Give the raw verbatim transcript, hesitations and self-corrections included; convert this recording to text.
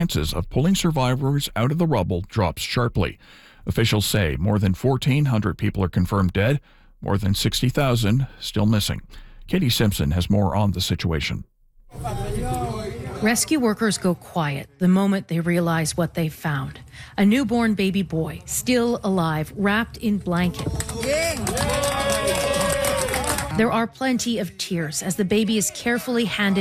chances of pulling survivors out of the rubble drops sharply. Officials say more than fourteen hundred people are confirmed dead, more than sixty thousand still missing. Katie Simpson has more on the situation. Rescue workers go quiet the moment they realize what they've found. A newborn baby boy, still alive, wrapped in blankets. There are plenty of tears as the baby is carefully handed